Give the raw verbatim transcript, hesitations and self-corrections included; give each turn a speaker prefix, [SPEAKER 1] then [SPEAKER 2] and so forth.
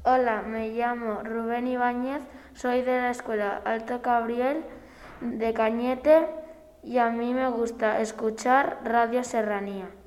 [SPEAKER 1] Hola, me llamo Rubén Ibáñez, soy de la escuela Alto Cabriel de Cañete y a mí me gusta escuchar Radio Serranía.